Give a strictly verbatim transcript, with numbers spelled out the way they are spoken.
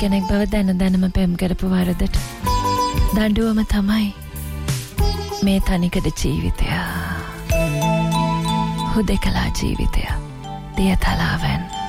කෙනෙක් බව දැන දැනම පෙම් කරපු වරදට දඬුවම තමයි මේ තනිකඩ ජීවිතය. හුදෙකලා ජීවිතය දියතලාවෙන්